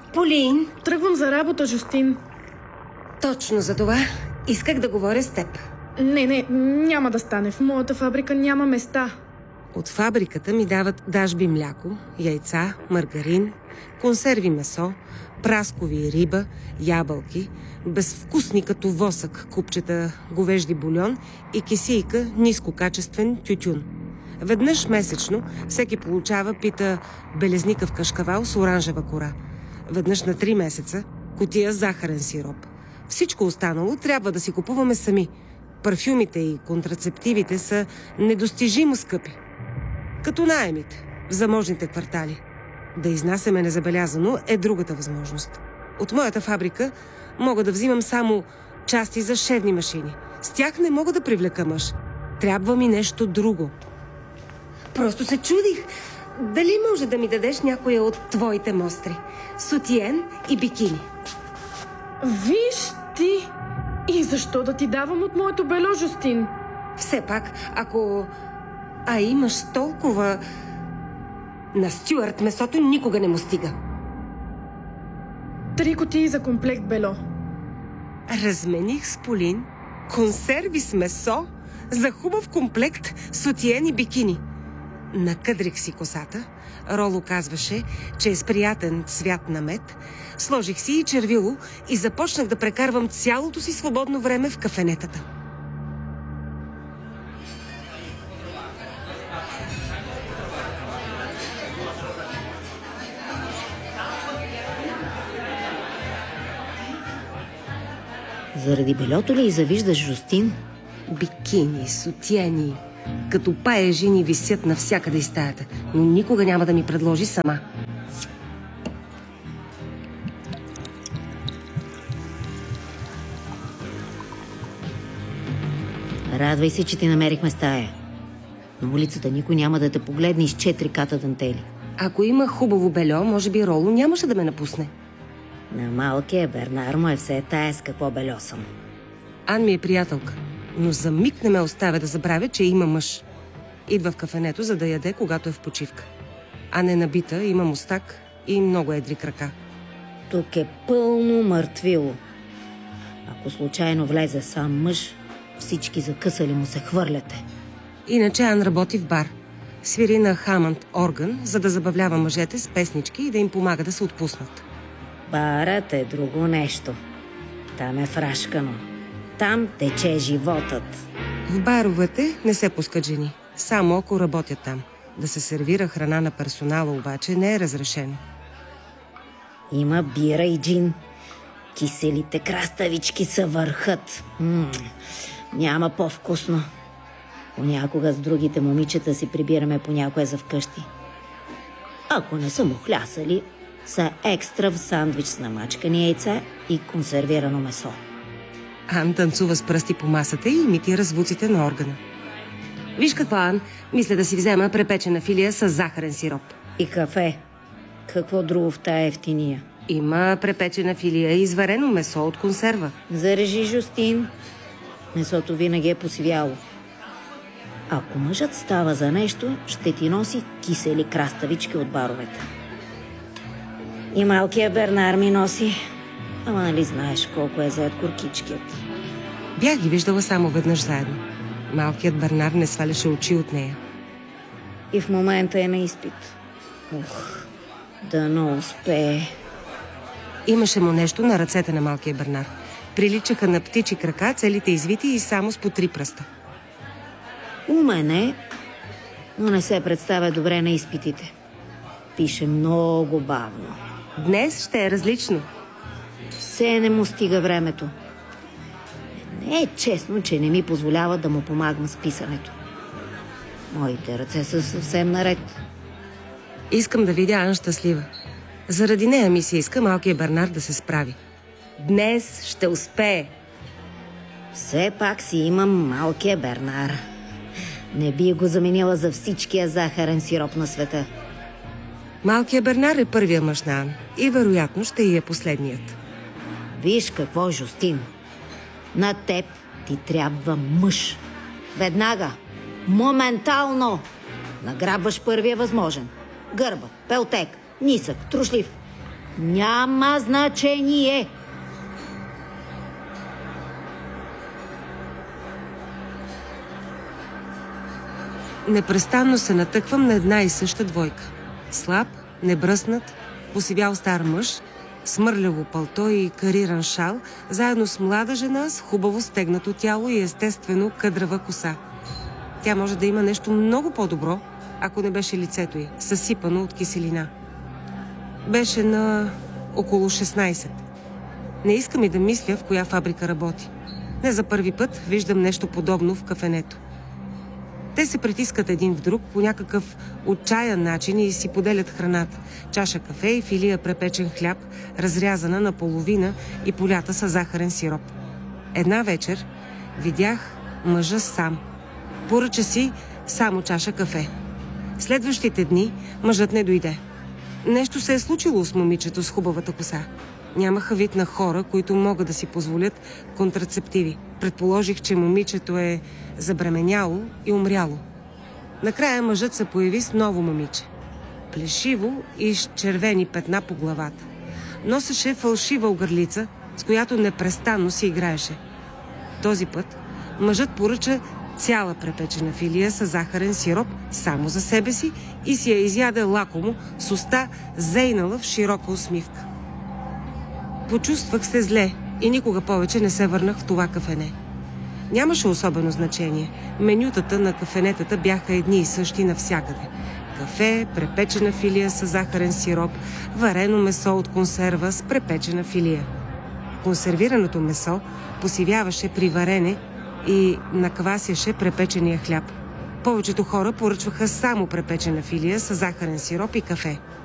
Полин! Тръгвам за работа, Жустин. Точно за това исках да говоря с теб. Не, няма да стане. В моята фабрика няма места. От фабриката ми дават дажби мляко, яйца, маргарин, консерви месо, праскови риба, ябълки, безвкусни като восък купчета говежди бульон и кисийка нискокачествен тютюн. Веднъж месечно всеки получава пита белезникъв кашкавал с оранжева кора. Веднъж на 3 месеца кутия захарен сироп. Всичко останало трябва да си купуваме сами. Парфюмите и контрацептивите са недостижимо скъпи. Като наемите в заможните квартали. Да изнасяме незабелязано е другата възможност. От моята фабрика мога да взимам само части за шевни машини. С тях не мога да привлека мъж. Трябва ми нещо друго. Просто се чудих. Дали може да ми дадеш някоя от твоите мостри? Сутиен и бикини. Виж ти! И защо да ти давам от моето бело, Жустин? Все пак, ако... имаш толкова... На Стюарт месото никога не му стига. 3 кутии за комплект бело. Размених с Полин консерви с месо за хубав комплект сутиен и бикини. Накъдрих си косата. Роло казваше, че е с приятен цвят на мед. Сложих си и червило и започнах да прекарвам цялото си свободно време в кафенетата. Заради белето ли и завиждаш, Жустин? Бикини, сутиени, като паежи ни висят навсякъде из стаята, но никога няма да ми предложи сама. Радвай се, че ти намерихме стая. На улицата никой няма да те погледне из 4 ката дантели. Ако има хубаво бельо, може би Роло нямаше да ме напусне. На малкия Бернар му е все тая с какво бельо съм. Ан ми е приятелка, но за миг не ме оставя да забравя, че има мъж. Идва в кафенето, за да яде, когато е в почивка. Ан е набита, има мустак и много едри крака. Тук е пълно мъртвило. Ако случайно влезе сам мъж, всички закъсали му се хвърляте. Иначе Ан работи в бар. Свири на Хамънд орган, за да забавлява мъжете с песнички и да им помага да се отпуснат. Барът е друго нещо. Там е фрашкано. Там тече животът. В баровете не се пускат жени. Само ако работят там. Да се сервира храна на персонала обаче не е разрешено. Има бира и джин. Киселите краставички са върхът. Няма по-вкусно. Понякога с другите момичета си прибираме по някое за вкъщи. Ако не са му хлясали, са екстра в сандвич с намачкани яйца и консервирано месо. Ан танцува с пръсти по масата и имитира звуците на органа. Виж какво, Ан, мисля да си взема препечена филия с захарен сироп. И кафе. Какво друго в тая ефтиния? Има препечена филия и изварено месо от консерва. Зарежи, Жустин. Месото винаги е посивяло. Ако мъжът става за нещо, ще ти носи кисели краставички от баровете. И малкия Бернар ми носи. Ама нали знаеш колко е заед куркичкият? Бях ги виждала само веднъж заедно. Малкият Бернар не сваляше очи от нея. И в момента е на изпит. Дано успее. Имаше му нещо на ръцете на малкия Бернар. Приличаха на птичи крака, целите извити и само с по 3 пръста. Умен е, но не се представя добре на изпитите. Пише много бавно. Днес ще е различно. Все не му стига времето. Не е честно, че не ми позволява да му помагам с писането. Моите ръце са съвсем наред. Искам да видя Ан щастлива. Заради нея ми се иска малкия Бернар да се справи. Днес ще успее. Все пак си имам малкия Бернар. Не би го заменила за всичкия захарен сироп на света. Малкият Бернар е първия мъж на Ан и вероятно ще и е последният. Виж какво, Жустин. На теб ти трябва мъж. Веднага. Моментално. Награбваш първия възможен. Гърба, пелтек, нисък, трушлив. Няма значение. Непрестанно се натъквам на една и съща двойка. Слаб, небръснат, посивял стар мъж, смърляво палто и кариран шал, заедно с млада жена с хубаво стегнато тяло и естествено къдрава коса. Тя може да има нещо много по-добро, ако не беше лицето й, съсипано от киселина. Беше на около 16. Не искам и да мисля в коя фабрика работи. Не за първи път виждам нещо подобно в кафенето. Те се притискат един в друг по някакъв отчаян начин и си поделят храната. Чаша кафе и филия препечен хляб, разрязана на половина и полята с захарен сироп. Една вечер видях мъжа сам. Поръча си само чаша кафе. Следващите дни мъжът не дойде. Нещо се е случило с момичето с хубавата коса. Нямаха вид на хора, които могат да си позволят контрацептиви. Предположих, че момичето е забременяло и умряло. Накрая мъжът се появи с ново момиче. Плешиво и с червени петна по главата. Носеше фалшива огърлица, с която непрестанно си играеше. Този път мъжът поръча цяла препечена филия с захарен сироп само за себе си и си я изяде лакомо с уста зейнала в широка усмивка. Почувствах се зле и никога повече не се върнах в това кафене. Нямаше особено значение. Менютата на кафенетата бяха едни и същи навсякъде. Кафе, препечена филия с захарен сироп, варено месо от консерва с препечена филия. Консервираното месо посивяваше при варене и наквасяше препечения хляб. Повечето хора поръчваха само препечена филия с захарен сироп и кафе.